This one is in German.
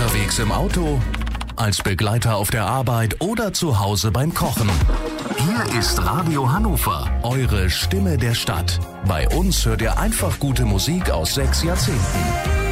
Unterwegs im Auto, als Begleiter auf der Arbeit oder zu Hause beim Kochen. Hier ist Radio Hannover, eure Stimme der Stadt. Bei uns hört ihr einfach gute Musik aus 6 Jahrzehnten.